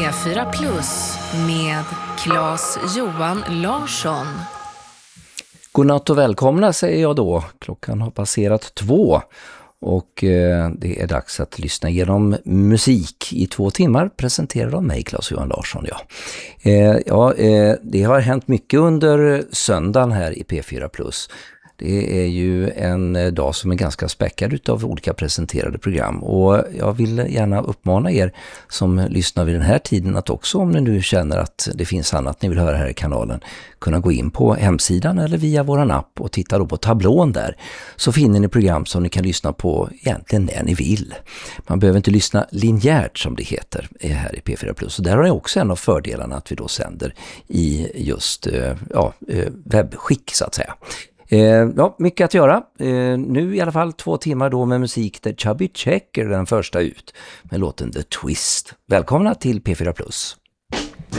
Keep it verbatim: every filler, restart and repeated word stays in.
fyra Plus med Claes-Johan Larsson. Godnatt och välkomna säger jag då. Klockan har passerat två och eh, det är dags att lyssna igenom musik i två timmar presenterad av mig, Claes-Johan Larsson. Ja, eh, ja eh, det har hänt mycket under söndagen här i P fyra Plus. Det är ju en dag som är ganska späckad utav olika presenterade program och jag vill gärna uppmana er som lyssnar vid den här tiden att också, om ni nu känner att det finns annat ni vill höra här i kanalen, kunna gå in på hemsidan eller via våran app och titta då på tablån där, så finner ni program som ni kan lyssna på egentligen när ni vill. Man behöver inte lyssna linjärt som det heter här i P fyra Plus, och där har ni också en av fördelarna att vi då sänder i just ja, webbskick så att säga. Eh, ja, mycket att göra. Eh, nu i alla fall två timmar då med musik där Chubby Checker är den första ut med låten The Twist. Välkomna till P fyra Plus.